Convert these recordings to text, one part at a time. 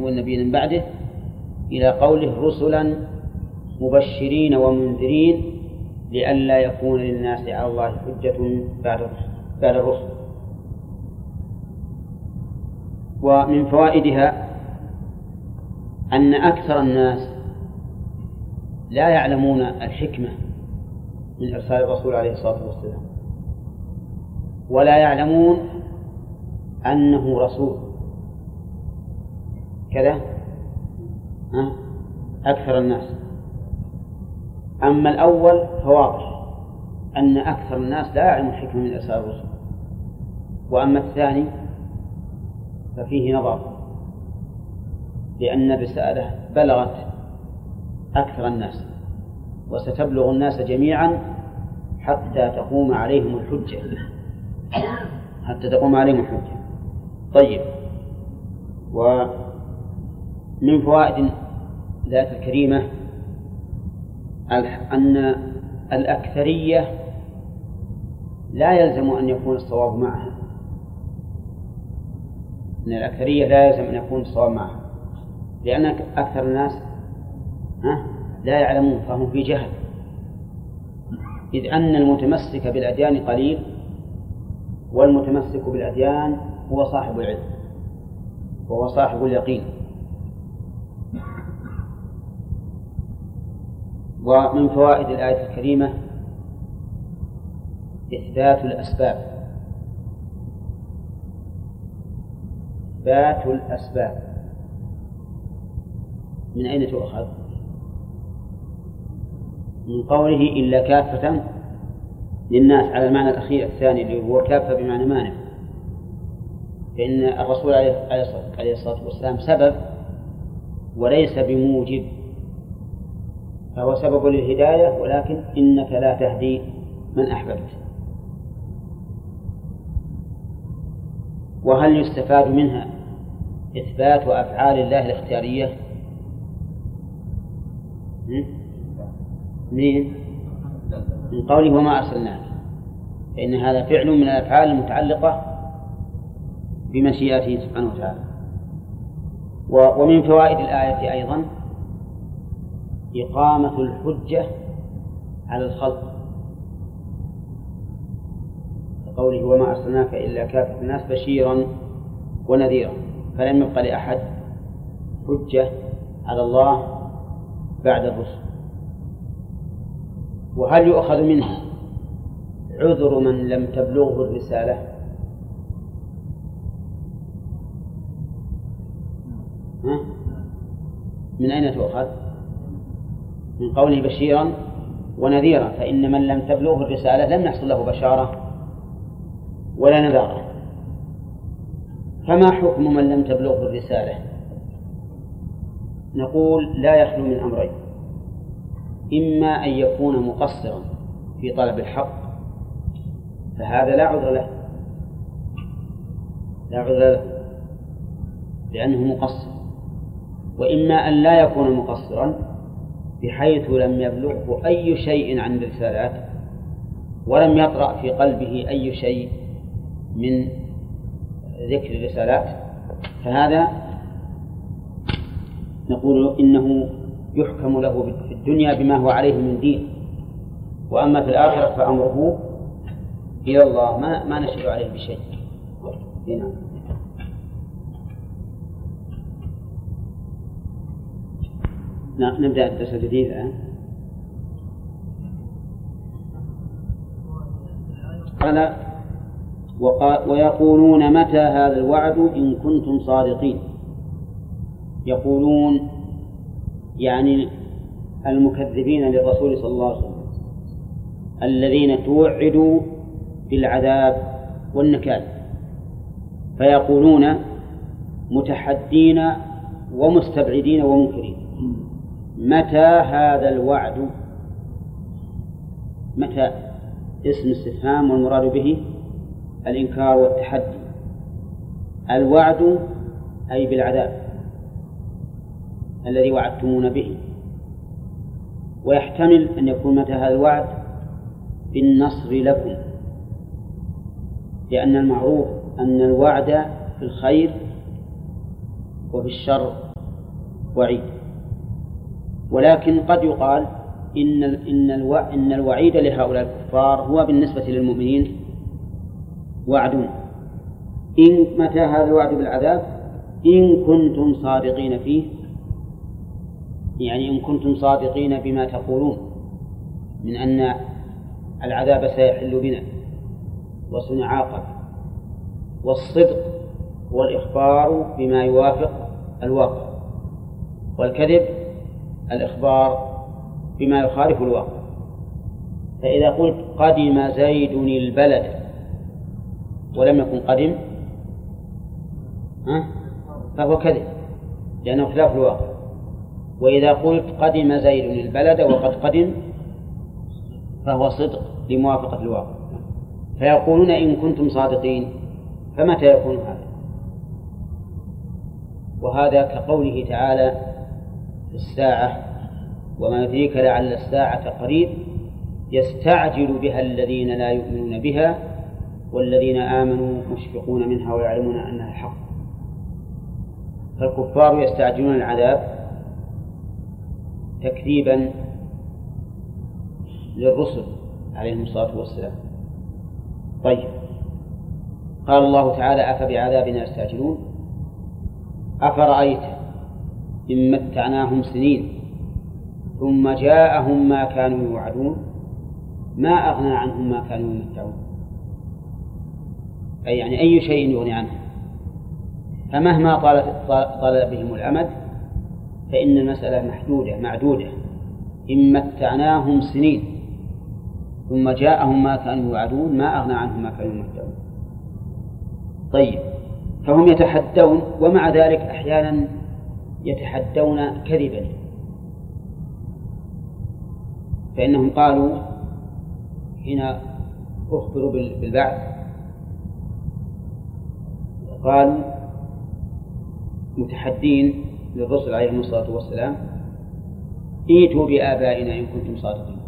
والنبيين من بعده إلى قوله رسلا مبشرين ومنذرين لئلا يكون للناس على الله حجة بعد الرسل. ومن فوائدها أن أكثر الناس لا يعلمون الحكمة من إرسال الرسول عليه الصلاة والسلام، ولا يعلمون أنه رسول كذا أكثر الناس. أما الأول فواضح أن أكثر الناس لا يعلم الحكمة من إرسال الرسل، وأما الثاني ففيه نظر، لأن الرسالة بلغت أكثر الناس وستبلغ الناس جميعا حتى تقوم عليهم الحجة. طيب، ومن فوائد الآية الكريمة أن الأكثرية لا يلزم أن يكون الصواب معها، أن الأكثرية لا يلزم أن يكون الصواب معها، لأن أكثر الناس لا يعلمون فهم في جهل، إذ أن المتمسك بالأديان قليل، والمتمسك بالأديان هو صاحب العلم وهو صاحب اليقين. ومن فوائد الآية الكريمة إثبات الأسباب. من أين تؤخذ؟ من قوله إلا كافة للناس على المعنى الأخير الثاني اللي هو كافة بمعنى مانع، فإن الرسول عليه الصلاة والسلام سبب وليس بموجب، فهو سبب للهداية، ولكن إنك لا تهدي من أحببت. وهل يستفاد منها إثبات أفعال الله الاختيارية؟ من قوله وما أرسلناك، فإن هذا فعل من الأفعال المتعلقة بمشيئته سبحانه وتعالى. ومن فوائد الآية أيضا إقامة الحجة على الخلق، قوله وما أرسلناك إلا كافة الناس بشيرا ونذيرا، فلم يبق لأحد حجة على الله بعد الرسل. وهل يؤخذ منها عذر من لم تبلغه الرسالة؟ من أين تؤخذ؟ من قوله بشيرا ونذيرا، فإن من لم تبلغه الرسالة لم يحصل له بشارة ولا نذارة. فما حكم من لم تبلغه الرسالة؟ نقول لا يخلو من أمرين: إما أن يكون مقصرا في طلب الحق، فهذا لا عذر له لأنه مقصر، وإما أن لا يكون مقصرا بحيث لم يبلغه أي شيء عن الرسالات ولم يطرأ في قلبه أي شيء من ذكر الرسالات، فهذا نقول إنه يحكم له في الدنيا بما هو عليه من دين، وأما في الآخرة فأمره إلى الله، ما نشهد عليه بشيء. هنا نبدأ الدرس الجديد الآن. قال ويقولون متى هذا الوعد إن كنتم صادقين. يقولون يعني المكذبين للرسول صلى الله عليه وسلم الذين توعدوا بالعذاب والنكال، فيقولون متحدين ومستبعدين ومنكرين: متى هذا الوعد؟ متى اسم استفهام والمراد به الإنكار والتحدي. الوعد أي بالعذاب الذي وعدتمون به، ويحتمل أن يكون متى هذا الوعد بالنصر لكم، لأن المعروف أن الوعد في الخير وفي الشر وعيد. ولكن قد يقال إن الوعيد لهؤلاء الكفار هو بالنسبة للمؤمنين وعد. متى هذا الوعد بالعذاب؟ إن كنتم صادقين فيه، يعني إن كنتم صادقين بما تقولون من أن العذاب سيحل بنا وسنعاقب. والصدق هو الإخبار بما يوافق الواقع، والكذب الإخبار بما يخالف الواقع. فإذا قلت قدم زيد البلد ولم يكن قدم فهو كذب لأنه خلاف الواقع. وإذا قلت قدم زيد البلد وقد قدم فهو صدق لموافقة الواقع. فيقولون إن كنتم صادقين، فمتى يكون هذا؟ وهذا كقوله تعالى في الساعة: وما يدريك لعل الساعة قريب يستعجل بها الذين لا يؤمنون بها والذين آمنوا مشفقون منها ويعلمون أنها حق. فالكفار يستعجلون العذاب تكذيبا للرسل عليهم الصلاة والسلام. طيب، قال الله تعالى: أفبعذابنا يستعجلون أفرأيت إن متعناهم سنين ثم جاءهم ما كانوا يوعدون ما أغنى عنهم ما كانوا يمتعون. أي يعني أي شيء يغني عنهم، فمهما طال بهم الأمد فإن المسألة محدودة معدودة. إن متعناهم سنين ثم جاءهم ما كانوا يوعدون ما أغنى عنهم ما كانوا يمتعون. طيب، فهم يتحدون، ومع ذلك أحيانا يتحدون كذبا. فإنهم قالوا حين أخبروا بالبعث قالوا متحدين للرسل عليهم الصلاة والسلام: ائتوا بآبائنا إن كنتم صادقين.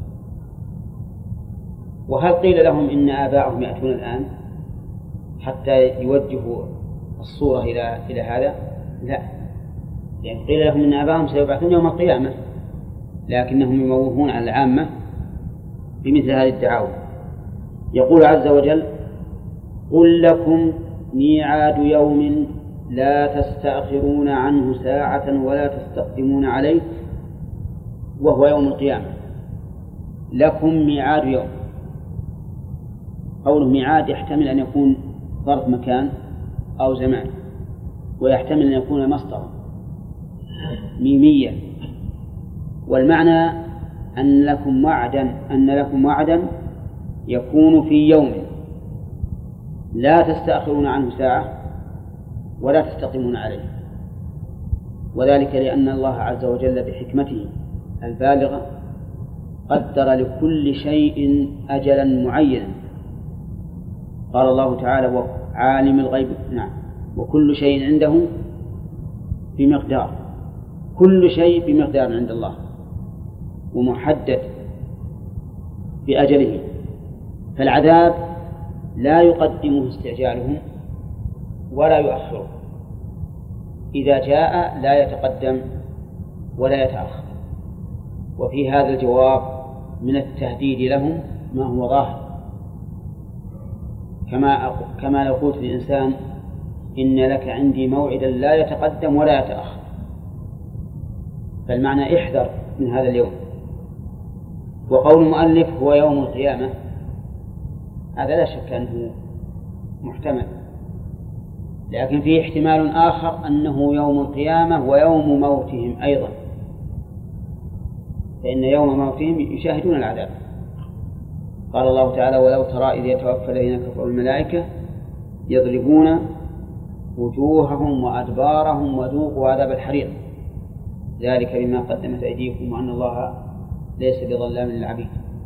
وهل قيل لهم إن آباءهم يأتون الآن حتى يوجهوا الصورة إلى هذا؟ لا، يعني قيل لهم إن آباءهم سيبعثون يوم القيامة، لكنهم يموهون على العامة بمثل هذه الدعاوى. يقول عز وجل: قل لكم ميعاد يوم لا تستأخرون عنه ساعة ولا تستقدمون عليه وهو يوم القيامة. لكم ميعاد يوم. قوله ميعاد يحتمل أن يكون ظرف مكان أو زمان، ويحتمل أن يكون مصدر ميميا. والمعنى أن لكم وعدا يكون في يوم لا تستأخرون عنه ساعة ولا تستقيمون عليه. وذلك لأن الله عز وجل بحكمته البالغة قدر لكل شيء أجلا معينا. قال الله تعالى: عالم الغيب وكل شيء عنده بمقدار. كل شيء بمقدار عند الله ومحدد بأجله. فالعذاب لا يقدمه استعجالهم ولا يؤخره، إذا جاء لا يتقدم ولا يتأخر. وفي هذا الجواب من التهديد لهم ما هو ظاهر، كما لو قلت للإنسان: إن لك عندي موعدا لا يتقدم ولا يتأخر. فالمعنى احذر من هذا اليوم. وقول المؤلف هو يوم القيامة هذا لا شك أنه محتمل، لكن فيه احتمال آخر أنه يوم القيامة ويوم موتهم أيضا، فإن يوم موتهم يشاهدون العذاب. قال الله تعالى: ولو ترى إذ يتوفى الذين كفروا الملائكة يضربون وجوههم وأدبارهم وذوقوا عذاب الحريق ذلك بما قدمت أيديكم وأن الله ليس بظلام للعبيد.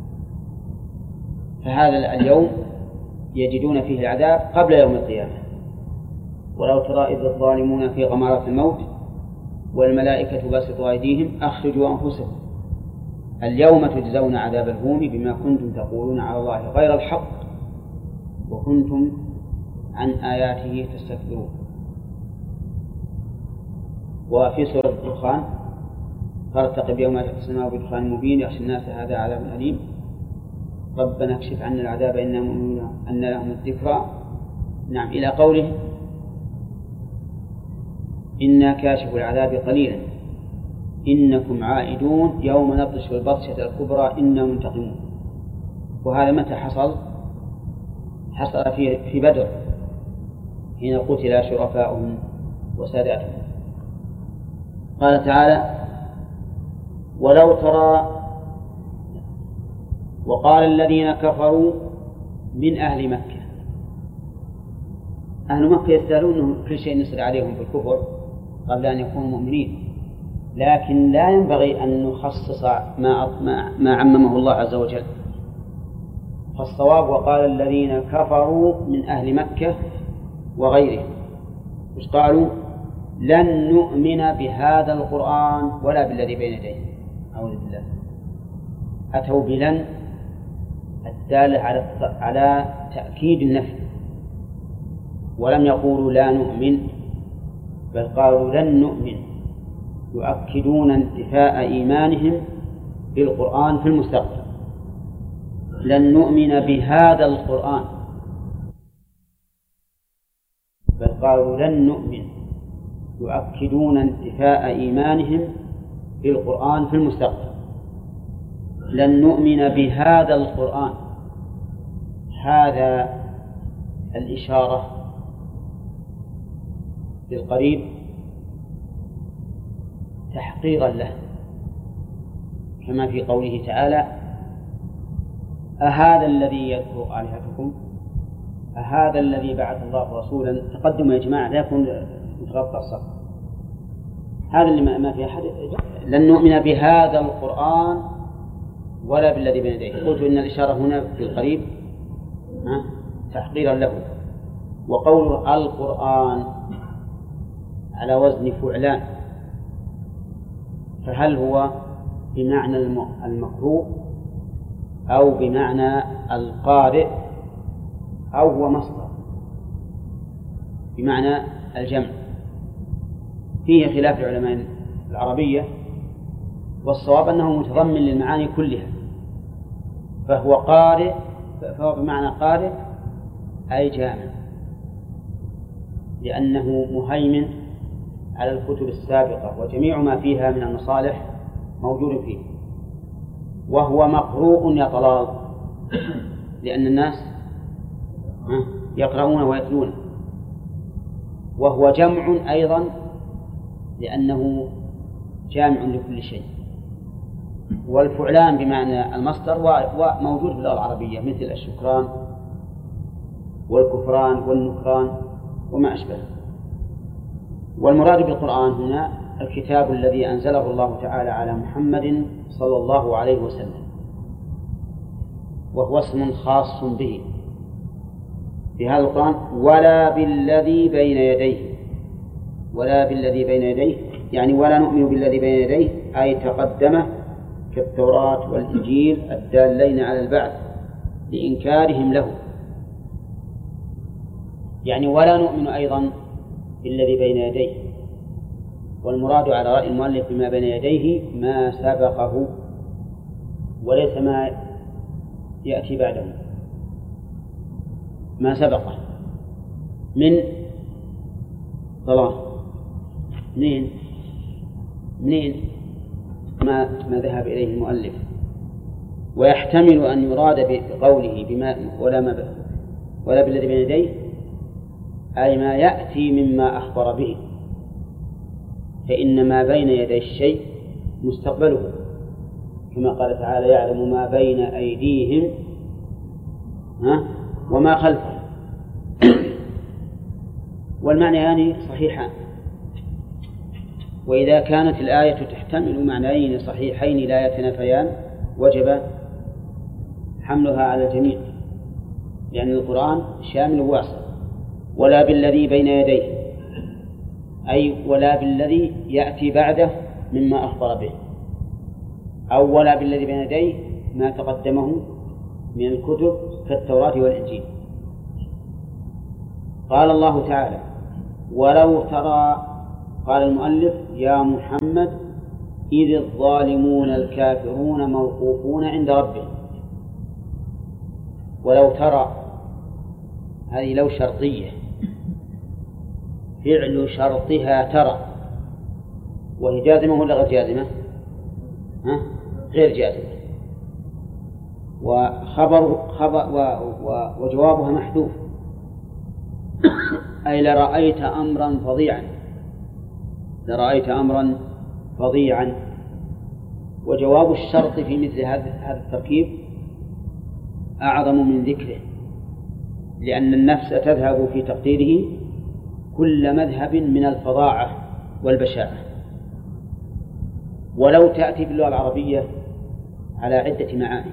فهذا اليوم يجدون فيه العذاب قبل يوم القيامة. ولو ترى إذ الظالمون في غمارة الموت والملائكة باسطوا أيديهم أخرجوا أنفسكم اليوم تجزون عذاب الهون بما كنتم تقولون على الله غير الحق وكنتم عن آياته تستكبرون. وفي سورة الدخان: فارتقب يوم تأتي السماء بدخان مبين يخشى الناس هذا عذاب أليم ربنا اكشف عنا العذاب إنا مؤمنون أن لهم الذكرى. نعم، إلى قوله إنا كاشف العذاب قليلا إنكم عائدون يوم نبطش البطشة الكبرى إنا منتقمون. وهذا متى حصل؟ حصل في بدر حين قتل شرفاؤهم وساداتهم. قال تعالى ولو ترى وقال الذين كفروا من أهل مكة. أهل مكة يستاهلون أنه كل شيء نصر عليهم بالكفر قبل أن يكونوا مؤمنين، لكن لا ينبغي أن نخصص ما عممه الله عز وجل. فالصواب وقال الذين كفروا من أهل مكة وغيرهم، مش قالوا لن نؤمن بهذا القرآن ولا بالذي بين يديه. أعوذ بالله، أتوا بلن الدالة على تأكيد النفي، ولم يقولوا لا نؤمن بل قالوا لن نؤمن، يؤكدون انتفاء إيمانهم بالقرآن في المستقبل. لن نؤمن بهذا القرآن بل قالوا لن نؤمن، يؤكدون انتفاء إيمانهم بالقرآن في المستقبل. لن نؤمن بهذا القرآن، هذا الإشارة بالقريب تحقيرا له، كما في قوله تعالى أهذا الذي يذكر آلهتكم أهذا الذي بعث الله رسولا. تقدم يا جماعة لا يكون متغطى الصف، هذا اللي ما في أحد. لن نؤمن بهذا القرآن ولا بالذي بين يديه. قلت إن الإشارة هنا في القريب تحقيرا له. وقول القرآن على وزن فعلان، فهل هو بمعنى المقروء أو بمعنى القارئ أو هو مصدر بمعنى الجمع؟ فيه خلاف العلماء العربية، والصواب أنه متضمن للمعاني كلها، فهو قارئ، فهو بمعنى قارئ أي جامع، لأنه مهيمن على الكتب السابقة وجميع ما فيها من المصالح موجود فيه. وهو مقروء يا طلال، لأن الناس يقرؤون ويتلون. وهو جمع أيضا لأنه جامع لكل شيء. والفعلان بمعنى المصدر وموجود في اللغة العربية مثل الشكران والكفران والنكران وما أشبه. والمراد بالقرآن هنا الكتاب الذي أنزله الله تعالى على محمد صلى الله عليه وسلم، وهو اسم خاص به في هذا القرآن. ولا بالذي بين يديه، ولا بالذي بين يديه يعني ولا نؤمن بالذي بين يديه أي تقدمه كالتوراة والإنجيل الدالين على البعث لإنكارهم له. يعني ولا نؤمن أيضا بالذي بين يديه. والمراد على رأي المؤلف بما بين يديه ما سبقه وليس ما يأتي بعده، ما سبقه من صلاة منين ما ذهب إليه المؤلف. ويحتمل أن يراد بقوله بما ولا بالذي بين يديه أي ما يأتي مما أخبر به، فإن ما بين يدي الشيء مستقبله، كما قال تعالى يعلم ما بين أيديهم وما خلفهم. والمعنيان صحيحان، وإذا كانت الآية تحتمل معنيين صحيحين لا يتنافيان وجب حملها على الجميع، لأن القرآن شامل واسع. ولا بالذي بين يديه أي ولا بالذي يأتي بعده مما أخبر به، أو ولا بالذي بين يديه ما تقدمه من الكتب كالتوراة والإنجيل. قال الله تعالى ولو ترى، قال المؤلف يا محمد إذ الظالمون الكافرون موقوفون عند ربهم. ولو ترى، هذه لو شرطية، فعل شرطها ترى، وهي جازمة ولا غير جازمة؟ غير جازمة. وجوابها محذوف، أي لرأيت أمرا فظيعا، لرأيت أمرا فظيعا. وجواب الشرط في مثل هذا التركيب أعظم من ذكره، لأن النفس تذهب في تقديره كل مذهب من الفظاعة والبشاعة. ولو تأتي باللغة العربية على عدة معاني،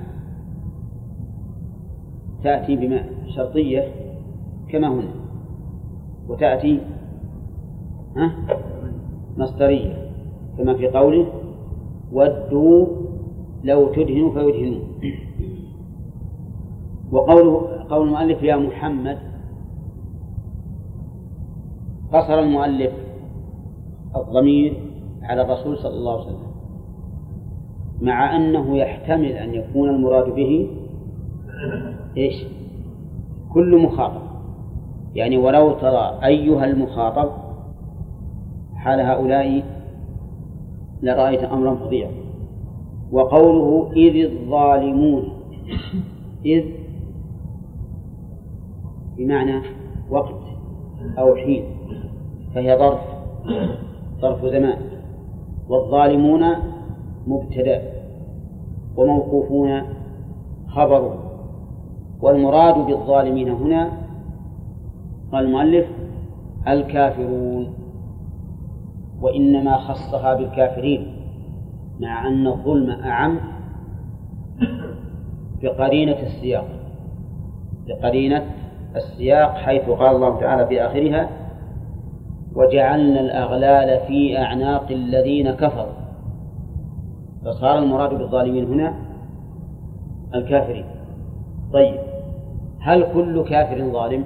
تأتي بما شرطية كما هنا، وتأتي مصدرية كما في قوله ودوا لو تدهنوا فيدهنون. قول المؤلف يا محمد، قصر المؤلف الضمير على الرسول صلى الله عليه وسلم، مع أنه يحتمل أن يكون المراد به إيش؟ كل مخاطب، يعني ولو ترى أيها المخاطب حال هؤلاء لرأيت أمرا فظيعا. وقوله إذ الظالمون، إذ بمعنى وقت أو حين، فهي ظرف زمان. والظالمون مبتدأ وموقوفون خبر. والمراد بالظالمين هنا قال المؤلف الكافرون، وإنما خصها بالكافرين، مع أن الظلم أعم بقرينة السياق، حيث قال الله تعالى في آخرها وجعلنا الأغلال في أعناق الذين كفروا. فصار المراد بالظالمين هنا الكافرين. طيب، هل كل كافر ظالم؟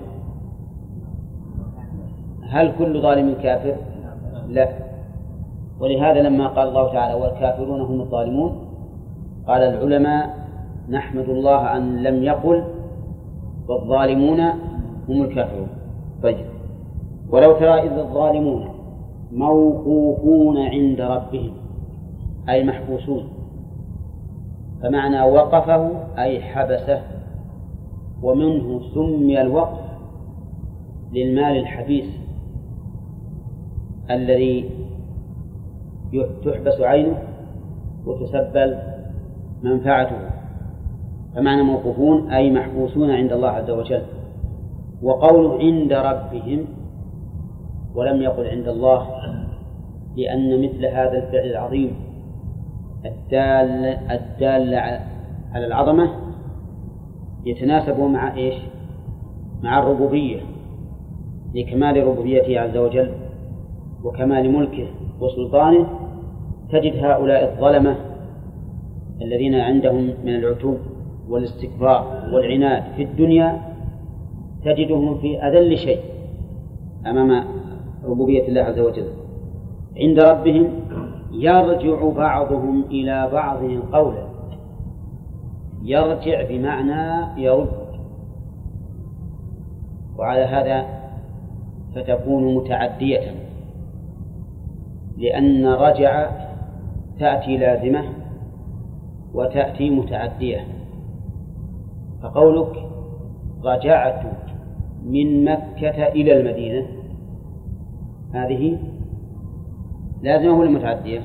هل كل ظالم كافر؟ لا. ولهذا لما قال الله تعالى والكافرون هم الظالمون، قال العلماء نحمد الله أن لم يقل والظالمون هم الكافرون. طيب، ولو ترى إذ الظالمون موقوفون عند ربهم، أي محبوسون، فمعنى وقفه أي حبسه، ومنه سمي الوقف للمال الحبيس الذي تحبس عينه وتسبل منفعته. فمعنى موقوفون أي محبوسون عند الله عز وجل. وقوله عند ربهم ولم يقل عند الله، لأن مثل هذا الفعل العظيم الدال على العظمة يتناسب مع إيش؟ مع الربوبية، لكمال ربوبيته عز وجل وكمال ملكه وسلطانه. تجد هؤلاء الظلمة الذين عندهم من العتوب والاستكبار والعناد في الدنيا، تجدهم في أذل شيء أمام ربوبية الله عز وجل. عند ربهم يرجع بعضهم إلى بعض قولا، يرجع بمعنى يرد، وعلى هذا فتكون متعدية، لأن رجع تأتي لازمة وتأتي متعدية. فقولك رجعت من مكة إلى المدينة، هذه لازمة ولا متعدية؟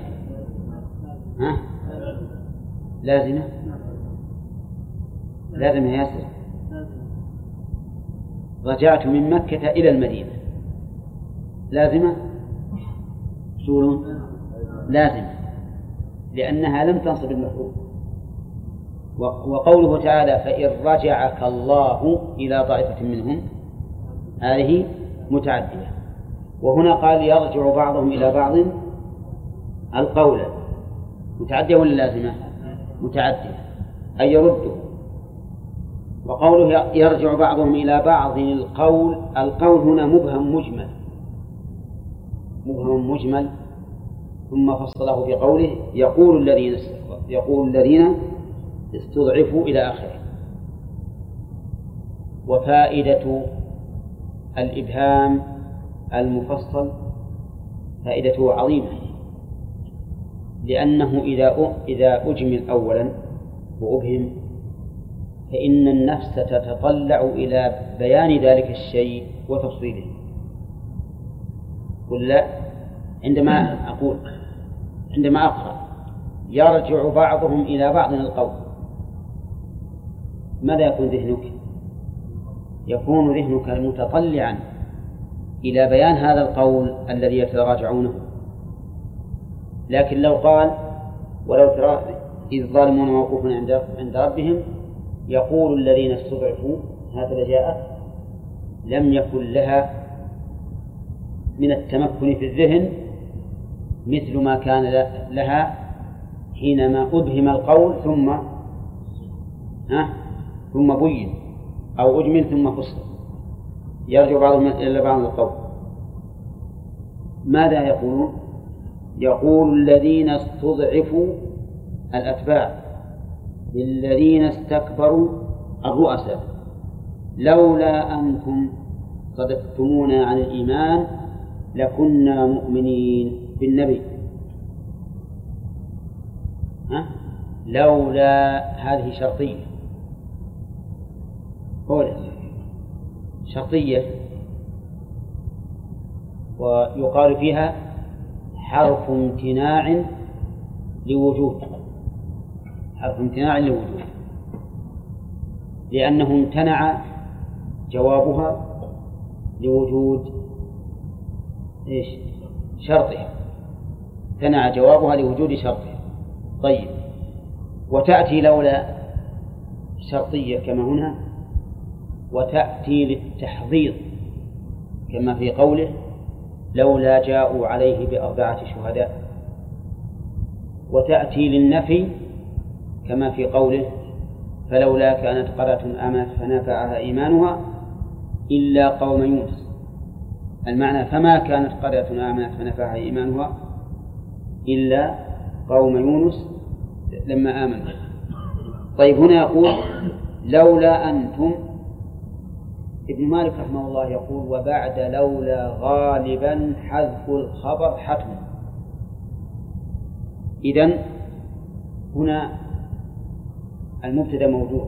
لازمة يا ياسر. رجعت من مكة إلى المدينة لازمة، شو لازمة، لأنها لم تنصب المفعول. وقوله تعالى فإن رجعك الله إلى طائفة منهم، هذه متعدية. وهنا قال يرجع بعضهم إلى بعض القول، متعدية ولا لازمة؟ متعدية، أي يرده. وقوله يرجع بعضهم إلى بعض القول هنا مبهم مجمل، ثم فصله بقوله يقول الذين استضعفوا إلى آخره. وفائدة الإبهام المفصل فائدته عظيمة، لأنه إذا أجمل أولا وأبهم فإن النفس تتطلع إلى بيان ذلك الشيء وتفصيله. ولا عندما أقرأ يرجع بعضهم إلى بعض القول، ماذا يكون ذهنك؟ يكون ذهنك متطلعا إلى بيان هذا القول الذي يتراجعونه. لكن لو قال ولو ترى إذ الظالمون موقوفون عند ربهم يقول الذين استضعفوا هكذا جاءت، لم يكن لها من التمكن في الذهن مثل ما كان لها حينما أبهم القول ثم بين أو أجمل ثم فصل، يرجع بعضهم إلى بعض القول. ماذا يقولون؟ يقول الذين استضعفوا الأتباع للذين استكبروا الرؤساء لولا أنتم صددتمونا عن الإيمان لكنا مؤمنين بالنبي. لولا هذه شرطية، شرطية، ويقال فيها حرف امتناع لوجود، لأنه امتنع جوابها لوجود شرطها، امتنع جوابها لوجود شرطها. طيب، وتأتي لولا شرطية كما هنا، وتأتي للتحضيض كما في قوله لولا جاءوا عليه ب4 شهداء، وتأتي للنفي كما في قوله فلولا كانت قرية آمنت فنفعها إيمانها إلا قوم يونس. المعنى فما كانت قرية آمنت فنفعها إيمانها إلا قوم يونس لما آمنوا. طيب، هنا يقول لولا أنتم. ابن مالك رحمه الله يقول وبعد لولا غالبا حذف الخبر حتم. إذن هنا المبتدأ موجود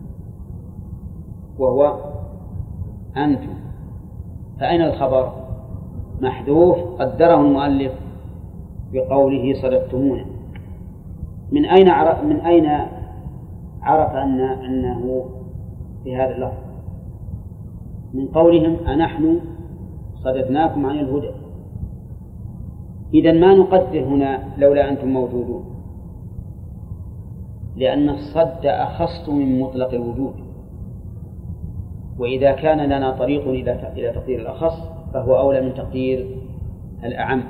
وهو أنتم، فأين الخبر؟ محذوف قدره المؤلف بقوله صددتمونا. من أين عرف أنه في هذا اللفظ؟ من قولهم أنحن صددناكم عن الهدى. إذن ما نقدر هنا لولا أنتم موجودون، لأن الصد أخص من مطلق الوجود، وإذا كان لنا طريق إلى تقدير الأخص فهو أولى من تقدير الأعم.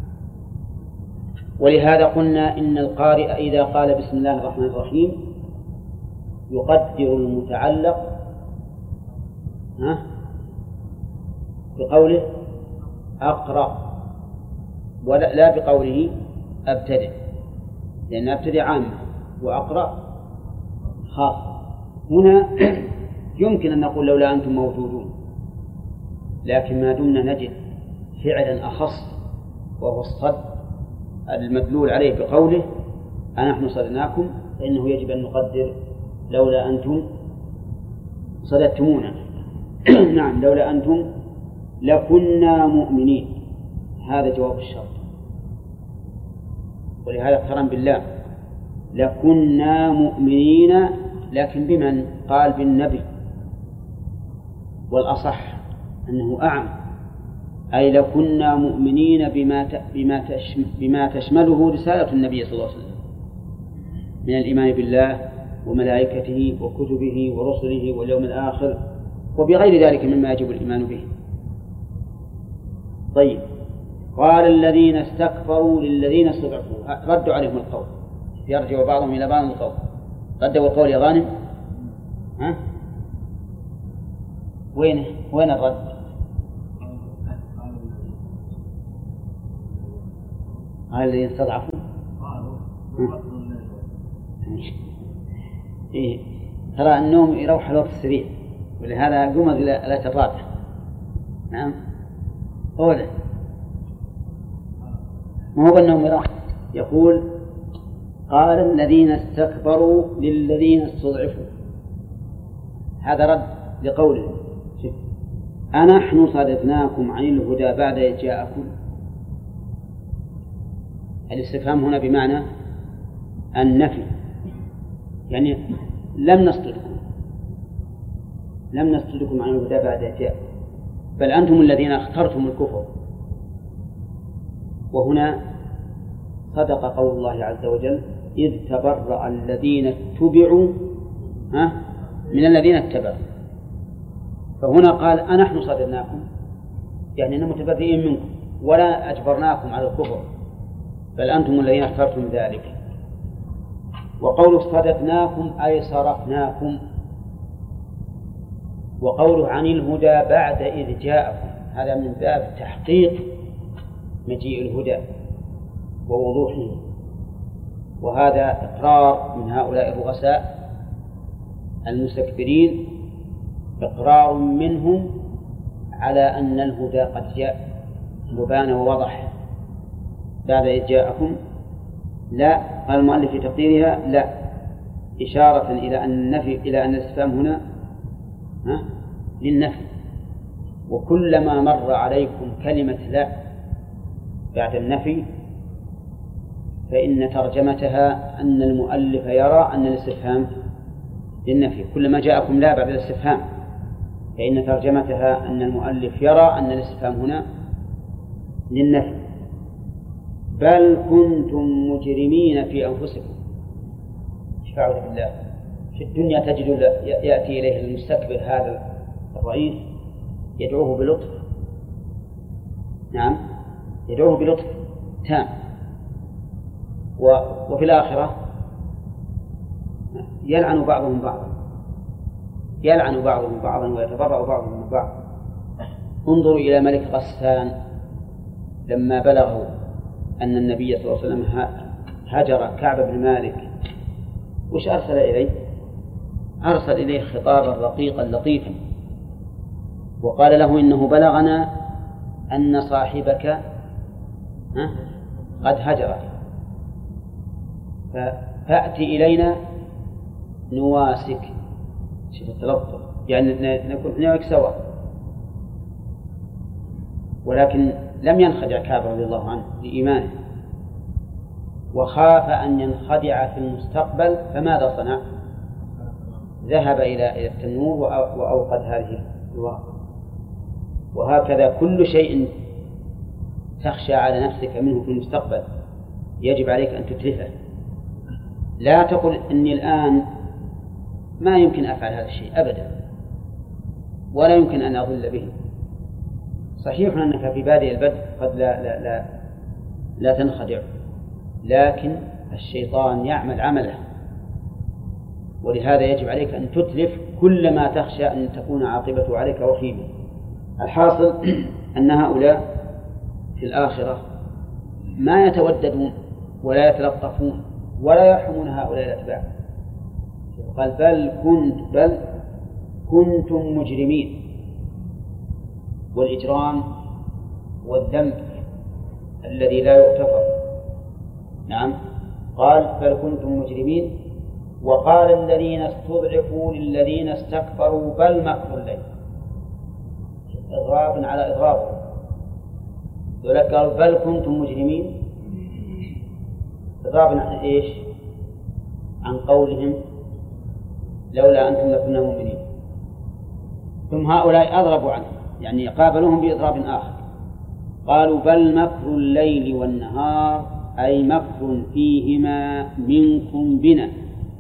ولهذا قلنا إن القارئ إذا قال بسم الله الرحمن الرحيم يقدر المتعلق بقوله أقرأ، ولا بقوله أبتدئ، لأن أبتدئ عامة وأقرأ خاصة. هنا يمكن أن نقول لولا أنتم موجودون، لكن ما دمنا نجد فعلا أخص وهو الصد المدلول عليه بقوله أنحن صددناكم، فإنه يجب أن نقدر لولا أنتم صددتمونا. نعم، لولا أنتم لكنا مؤمنين، هذا جواب الشرط، ولهذا اقترن بالله لكنا مؤمنين. لكن بمن؟ قال بالنبي، والأصح أنه أعم، أي لكنا مؤمنين بما تشمله رسالة النبي صلى الله عليه وسلم من الإيمان بالله وملائكته وكتبه ورسله واليوم الآخر وبغير ذلك مما يجب الإيمان به. طيب، قال الذين استكبروا للذين استضعفوا، ردوا عليهم القول، يرجع بعضهم إلى بعض القول. ردوا القول يا غانم؟ وين الرد؟ قال الذين استضعفوا إيه ترى النوم يروح الوقت السريع، ولهذا قمت إلى الرابعة. نعم قوله ما هو النوم يروح. يقول قال الذين استكبروا للذين استضعفوا، هذا رد لقوله أنحن صددناكم عن الهدى بعد إذ جاءكم. الاستفهام هنا بمعنى النفي، يعني لم نصددكم عن الهدى بعد إذ جاءكم، بل أنتم الذين اخترتم الكفر. وهنا صدق قول الله عز وجل إذ تبرأ الذين اتبعوا من الذين اتبعوا. فهنا قال أنحن صددناكم، يعني أننا متبرئين منكم ولا أجبرناكم على الكفر، بل أنتم الذين اخترتم ذلك. وقول صددناكم أي صرفناكم. وقوله عن الهدى بعد إذ جاءكم هذا من باب تحقيق مجيء الهدى ووضوحه، وهذا إقرار من هؤلاء الرؤساء المستكبرين، إقرار منهم على أن الهدى قد جاء مبان ووضح بعد إذ جاءكم. لا، قال المؤلف في تقديرها لا، إشارة إلى أن النفي، إلى أن الاستفهام هنا للنفي. وكلما مر عليكم كلمة لا بعد النفي فإن ترجمتها أن المؤلف يرى أن الاستفهام للنفي. كلما جاءكم لا بعد الاستفهام فإن ترجمتها أن المؤلف يرى أن الاستفهام هنا للنفي. بل كنتم مجرمين في أنفسكم. اشفعوا بالله. في الدنيا تجد يأتي إليه المستكبر هذا الرئيس يدعوه بلطف، نعم يدعوه بلطف تام، وفي الآخرة يلعن بعضهم بعضا ويتبرأ بعضهم من بعض. انظروا إلى ملك غسان لما بلغوا أن النبي صلى الله عليه وسلم هجر كعب بن مالك، وش أرسل إليه؟ أرسل إليه خطابا رقيقا لطيفا، وقال له إنه بلغنا أن صاحبك قد هجرك، فأتي إلينا نواسك. شوف التلطف، يعني نكون هناك سوا. ولكن لم ينخدع كعب رضي الله عنه لإيمانه، وخاف أن ينخدع في المستقبل، فماذا صنع؟ ذهب إلى التنور وأوقد هذه الورقة. وهكذا كل شيء تخشى على نفسك منه في المستقبل يجب عليك أن تتلفه. لا تقل إني الآن ما يمكن أفعل هذا الشيء أبدا، ولا يمكن أن أضل به. صحيح أنك في بادئ البدء قد لا تنخدع، لكن الشيطان يعمل عمله، ولهذا يجب عليك أن تتلف كل ما تخشى أن تكون عاقبته عليك وخيمة. الحاصل أن هؤلاء في الآخرة ما يتوددون ولا يتلطفون ولا يرحمون هؤلاء الأتباع. قال بل كنتم مجرمين. والإجرام والذنب الذي لا يغتفر. نعم، قال بل كنتم مجرمين. وقال الذين استضعفوا للذين استكبروا بل مكر الليل. إضراب على إضراب. قالوا بل كنتم مجرمين، إضراب عن إيش؟ عن قولهم لولا أنتم لكنا مؤمنين. ثم هؤلاء أضربوا عنه، يعني قابلوهم بإضراب آخر. قالوا بل مكر الليل والنهار، أي مكر فيهما منكم بنا.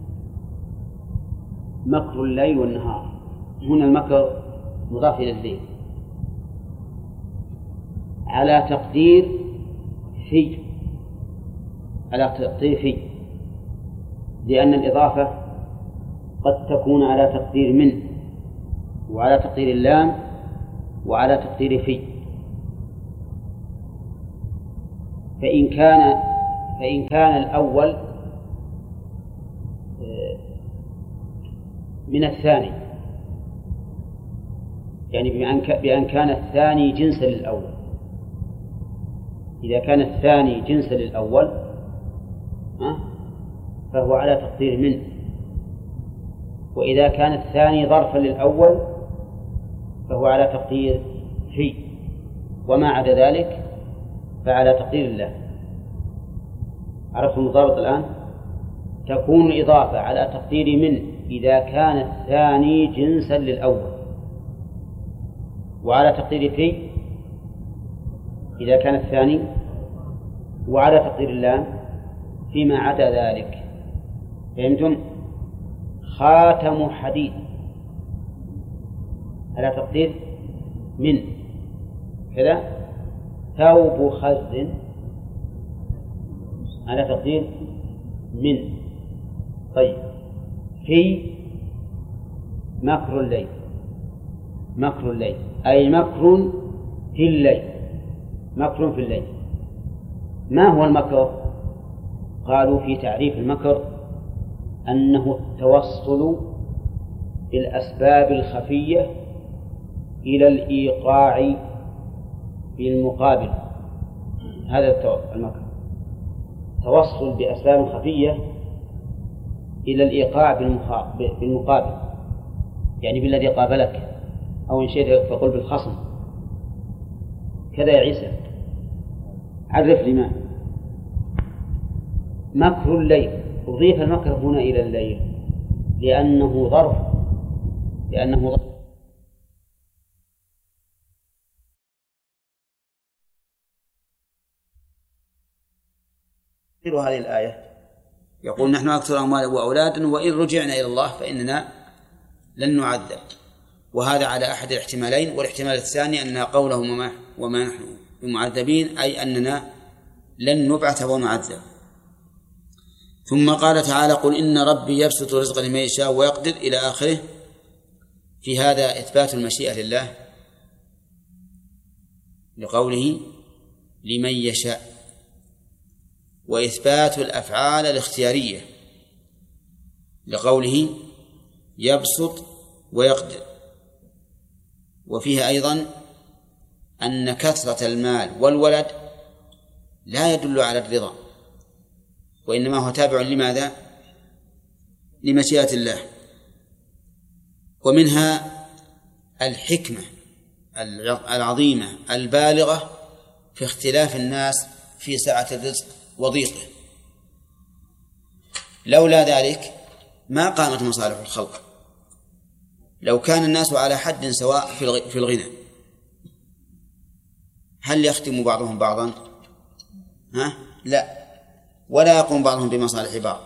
مكر الليل والنهار، هنا المكر مضاف إلى الليل على تقدير في، لأن الإضافة قد تكون على تقدير من، وعلى تقدير اللام، وعلى تقدير في. فإن كان الأول من الثاني، يعني بأن كان الثاني جنسا للأول. إذا كان الثاني جنسا للأول فهو على تقدير منه، وإذا كان الثاني ظرفا للأول فهو على تقدير في، وما عدا ذلك فعلى تقدير الله. عرفتم المضابط الآن؟ تكون الإضافة على تقدير منه إذا كان الثاني جنسا للأول، وعلى تقدير في إذا كان الثاني، وعلى تقدير الله فيما عدا ذلك. فهمتم؟ خاتم حديد على تقدير من كذا، ثوب خز على تقدير من. طيب، في مكر الليل، مكر الليل أي مكر في الليل، مكر في الليل. ما هو المكر؟ قالوا في تعريف المكر أنه التوصل بالأسباب الخفية إلى الإيقاع بالمقابل. هذا المكر، توصل بأسباب خفية إلى الإيقاع بالمقابل، يعني بالذي قابلك، أو إن شئت فقل بالخصم. كذا يا عيسى، عرف لي ما مكر الليل. أضيف المكر هنا إلى الليل لأنه ظرف هذه الآية يقول نحن أكثر أموالا وأولادا وإن رجعنا إلى الله فإننا لن نعذب. وهذا على أحد الاحتمالين، والاحتمال الثاني أن قولهم وما نحن بمعذبين أي أننا لن نبعث ونعذب. ثم قال تعالى قل إن ربي يبسط الرزق لمن يشاء ويقدر إلى آخره. في هذا إثبات المشيئة لله لقوله لمن يشاء، وإثبات الأفعال الاختيارية لقوله يبسط ويقدر. وفيها أيضا أن كثرة المال والولد لا يدل على الرضا، وإنما هو تابع لماذا؟ لمشيئة الله. ومنها الحكمة العظيمة البالغة في اختلاف الناس في سعة الرزق وضيقه. لولا ذلك ما قامت مصالح الخلق. لو كان الناس على حد سواء في الغنى، هل يخدم بعضهم بعضا؟ لا، ولا يقوم بعضهم بمصالح بعض.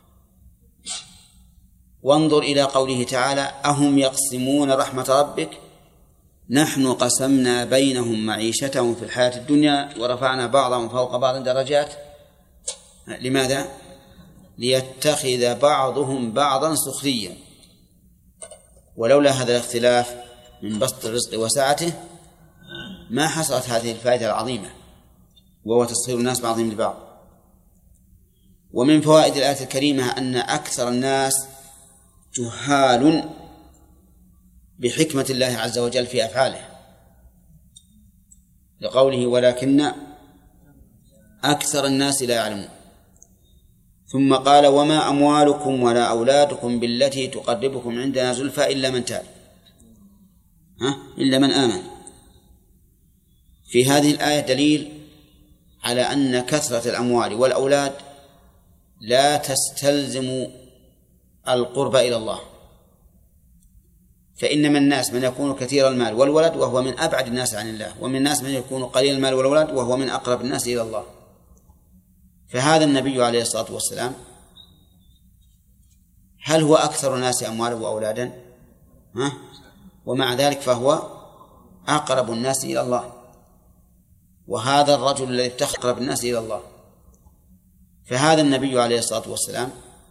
وانظر إلى قوله تعالى أهم يقسمون رحمة ربك نحن قسمنا بينهم معيشتهم في الحياة الدنيا ورفعنا بعضهم فوق بعض درجات. لماذا؟ ليتخذ بعضهم بعضا سخريا. ولولا هذا الاختلاف من بسط الرزق وسعته ما حصلت هذه الفائدة العظيمة، وهو تصغير الناس بعضهم لبعض. ومن فوائد الآية الكريمة أن أكثر الناس جهال بحكمة الله عز وجل في أفعاله، لقوله ولكن أكثر الناس لا يعلمون. ثم قال وما أموالكم ولا أولادكم بالتي تقربكم عندنا زلفى إلا من تاب إلا من آمن. في هذه الآية دليل على أن كثرة الأموال والأولاد لا تستلزم القرب إلى الله. فإنما الناس من يكون كثير المال والولد وهو من أبعد الناس عن الله، ومن الناس من يكون قليل المال والولد وهو من أقرب الناس إلى الله. فهذا النبي عليه الصلاة والسلام هل هو أكثر الناس أموالا وأولادا؟ ومع ذلك فهو أقرب الناس إلى الله، وهذا الرجل الذي افتخر أقرب الناس إلى الله. فهذا النبي عليه الصلاة والسلام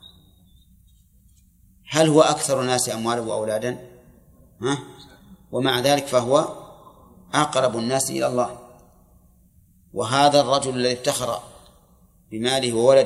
هل هو أكثر الناس أموالا وأولادا؟ ومع ذلك فهو أقرب الناس إلى الله، وهذا الرجل الذي افتخر بماله وولده